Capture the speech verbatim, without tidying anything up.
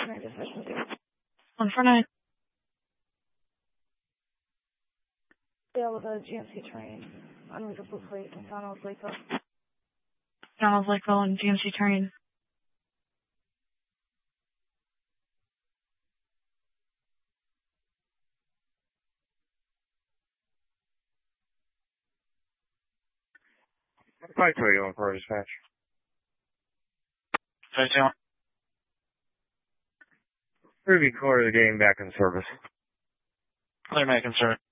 train deficiency. One for nine. Yeah, with a G M C train. Unreadable plate in Donald Lakeville. Donald Lakeville and G M C train. five twenty-one for dispatch. five two one. Ruby Core of the game back in service. Clear, make concern.